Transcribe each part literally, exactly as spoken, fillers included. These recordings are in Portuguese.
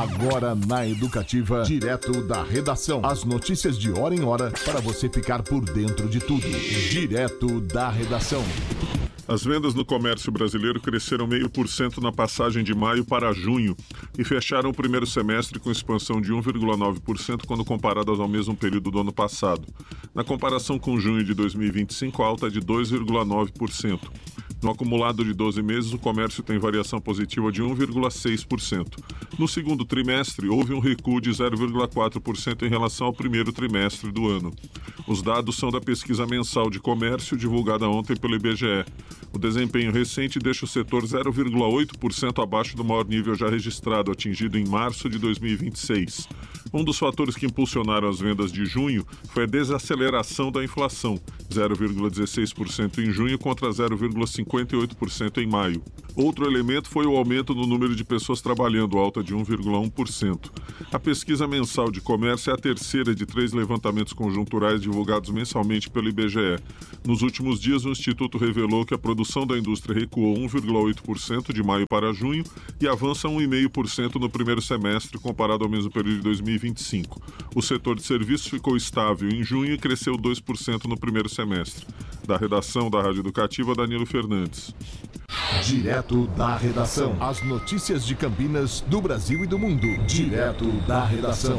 Agora na Educativa, direto da redação. As notícias de hora em hora para você ficar por dentro de tudo. Direto da redação. As vendas no comércio brasileiro cresceram zero vírgula cinco por cento na passagem de maio para junho e fecharam o primeiro semestre com expansão de um vírgula nove por cento quando comparadas ao mesmo período do ano passado. Na comparação com junho de dois mil e vinte e cinco, a alta é de dois vírgula nove por cento. No acumulado de doze meses, o comércio tem variação positiva de um vírgula seis por cento. No segundo trimestre, houve um recuo de zero vírgula quatro por cento em relação ao primeiro trimestre do ano. Os dados são da pesquisa mensal de comércio divulgada ontem pelo I B G E. O desempenho recente deixa o setor zero vírgula oito por cento abaixo do maior nível já registrado, atingido em março de dois mil e vinte e seis. Um dos fatores que impulsionaram as vendas de junho foi a desaceleração da inflação, zero vírgula dezesseis por cento em junho contra zero vírgula cinquenta e oito por cento em maio. Outro elemento foi o aumento no número de pessoas trabalhando, alta de um vírgula um por cento. A pesquisa mensal de comércio é a terceira de três levantamentos conjunturais divulgados mensalmente pelo I B G E. Nos últimos dias, o Instituto revelou que a produção da indústria recuou um vírgula oito por cento de maio para junho e avança um vírgula cinco por cento no primeiro semestre comparado ao mesmo período de dois mil e vinte e cinco. O setor de serviços ficou estável em junho e cresceu dois por cento no primeiro semestre. Da redação da Rádio Educativa, Danilo Fernandes. Direto da redação. As notícias de Campinas, do Brasil e do mundo. Direto da redação.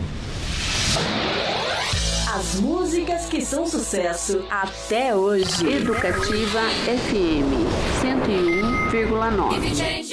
As músicas que são sucesso até hoje. Educativa F M cento e um vírgula nove.